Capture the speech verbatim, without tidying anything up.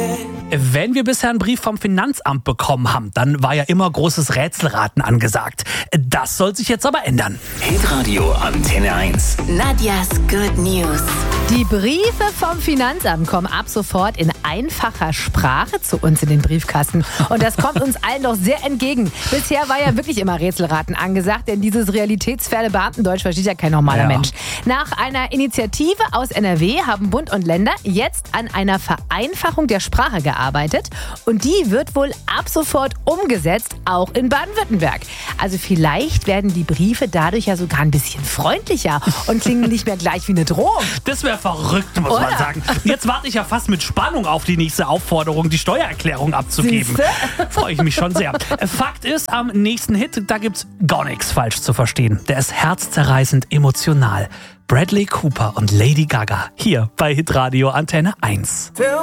Wenn wir bisher einen Brief vom Finanzamt bekommen haben, dann war ja immer großes Rätselraten angesagt. Das soll sich jetzt aber ändern. Hitradio Antenne eins. Nadjas Good News. Die Briefe vom Finanzamt kommen ab sofort in einfacher Sprache zu uns in den Briefkasten. Und das kommt uns allen doch sehr entgegen. Bisher war ja wirklich immer Rätselraten angesagt, denn dieses realitätsferne Beamtendeutsch versteht ja kein normaler Ja. Mensch. Nach einer Initiative aus N R W haben Bund und Länder jetzt an einer Vereinfachung der Sprache gearbeitet. Und die wird wohl ab sofort umgesetzt, auch in Baden-Württemberg. Also vielleicht werden die Briefe dadurch ja sogar ein bisschen freundlicher und klingen nicht mehr gleich wie eine Drohung. Das wäre verrückt, muss Oder? man sagen. Jetzt warte ich ja fast mit Spannung auf die nächste Aufforderung, die Steuererklärung abzugeben. Siehste? Freue ich mich schon sehr. Fakt ist, am nächsten Hit, da gibt's gar nichts falsch zu verstehen. Der ist herzzerreißend emotional. Bradley Cooper und Lady Gaga hier bei Hitradio Antenne eins.